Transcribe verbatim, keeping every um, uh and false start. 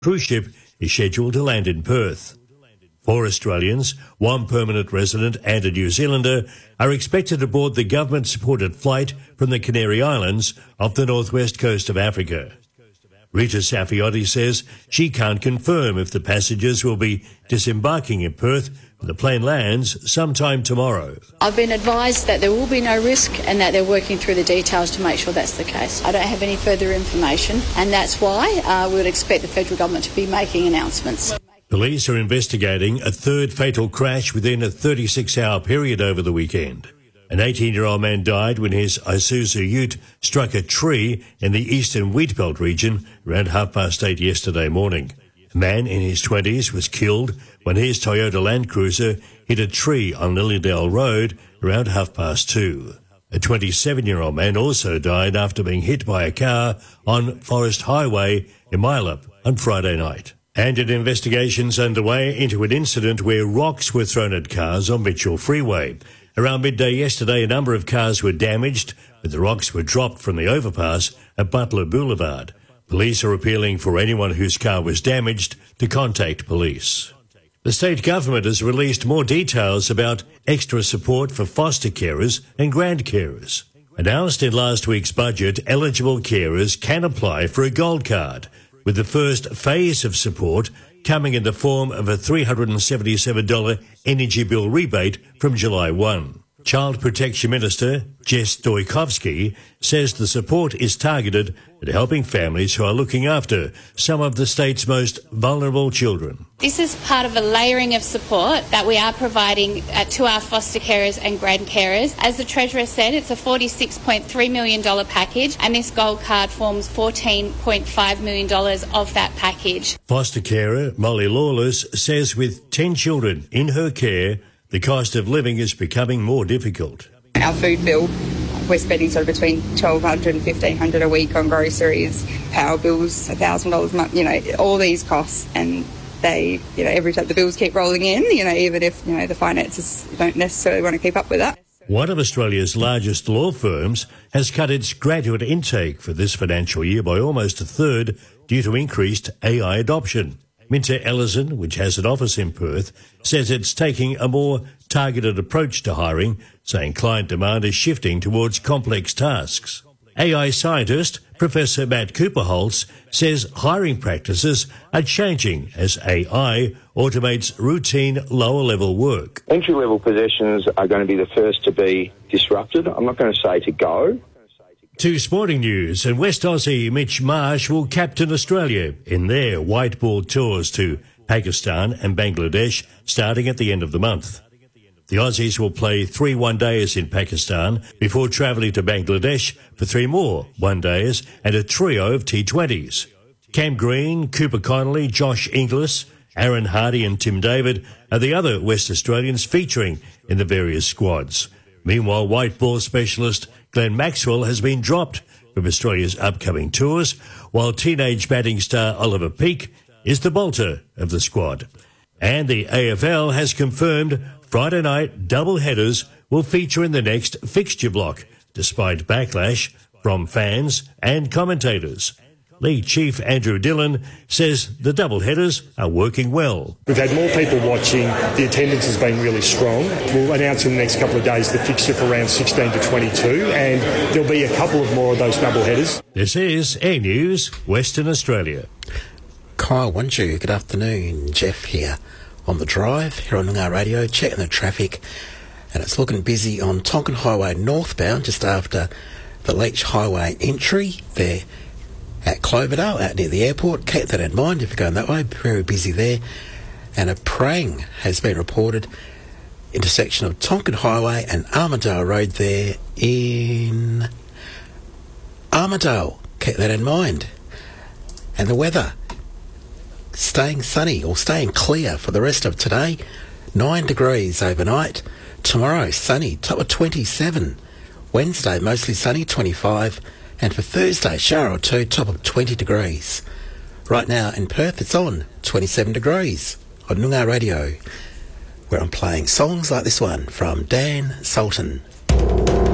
cruise ship is scheduled to land in Perth. Four Australians, one permanent resident and a New Zealander are expected to board the government-supported flight from the Canary Islands off the northwest coast of Africa. Rita Safiotti says she can't confirm if the passengers will be disembarking in Perth when the plane lands sometime tomorrow. I've been advised that there will be no risk and that they're working through the details to make sure that's the case. I don't have any further information, and that's why uh, we would expect the federal government to be making announcements. Police are investigating a third fatal crash within a thirty-six hour period over the weekend. An eighteen-year-old man died when his Isuzu Ute struck a tree in the eastern Wheatbelt region around half past eight yesterday morning. A man in his twenties was killed when his Toyota Land Cruiser hit a tree on Lilydale Road around half past two. A twenty-seven-year-old man also died after being hit by a car on Forest Highway in Milup on Friday night. And an investigation's underway into an incident where rocks were thrown at cars on Mitchell Freeway. Around midday yesterday, a number of cars were damaged, but the rocks were dropped from the overpass at Butler Boulevard. Police are appealing for anyone whose car was damaged to contact police. The state government has released more details about extra support for foster carers and grand carers. Announced in last week's budget, eligible carers can apply for a gold card, with the first phase of support coming in the form of a three hundred seventy-seven dollars energy bill rebate from July first. Child Protection Minister Jess Stoikovsky says the support is targeted at helping families who are looking after some of the state's most vulnerable children. This is part of a layering of support that we are providing uh, to our foster carers and grand carers. As the Treasurer said, it's a forty-six point three million dollars package, and this gold card forms fourteen point five million dollars of that package. Foster carer Molly Lawless says with ten children in her care, the cost of living is becoming more difficult. Our food bill, we're spending sort of between twelve hundred dollars and fifteen hundred dollars a week on groceries, power bills, one thousand dollars a month, you know, all these costs, and they, you know, every time the bills keep rolling in, you know, even if, you know, the finances don't necessarily want to keep up with that. One of Australia's largest law firms has cut its graduate intake for this financial year by almost a third due to increased A I adoption. Minter Ellison, which has an office in Perth, says it's taking a more targeted approach to hiring, saying client demand is shifting towards complex tasks. A I scientist Professor Matt Cooperholtz says hiring practices are changing as A I automates routine lower-level work. Entry-level positions are going to be the first to be disrupted. I'm not going to say to go. To sporting news, and West Aussie Mitch Marsh will captain Australia in their white ball tours to Pakistan and Bangladesh starting at the end of the month. The Aussies will play three one-dayers in Pakistan before travelling to Bangladesh for three more one-dayers and a trio of T twenties. Cam Green, Cooper Connolly, Josh Inglis, Aaron Hardy and Tim David are the other West Australians featuring in the various squads. Meanwhile, white ball specialist Glenn Maxwell has been dropped from Australia's upcoming tours, while teenage batting star Oliver Peake is the bolter of the squad. And the A F L has confirmed Friday night double-headers will feature in the next fixture block, despite backlash from fans and commentators. League Chief Andrew Dillon says the double-headers are working well. We've had more people watching. The attendance has been really strong. We'll announce in the next couple of days the fixture for round sixteen to twenty-two, and there'll be a couple of more of those double-headers. This is Air News, Western Australia. Kyle Wanju, good afternoon. Jeff here on the drive here on Noongar Radio, checking the traffic, and it's looking busy on Tonkin Highway northbound just after the Leach Highway entry there at Cloverdale, out near the airport. Keep that in mind if you're going that way. Very busy there. And a prang has been reported, intersection of Tonkin Highway and Armidale Road there in Armidale. Keep that in mind. And the weather, staying sunny or staying clear for the rest of today. Nine degrees overnight. Tomorrow, sunny, top of twenty-seven. Wednesday, mostly sunny, twenty-five. And for Thursday, shower or two, top of twenty degrees. Right now in Perth, it's on twenty-seven degrees on Noongar Radio, where I'm playing songs like this one from Dan Sultan.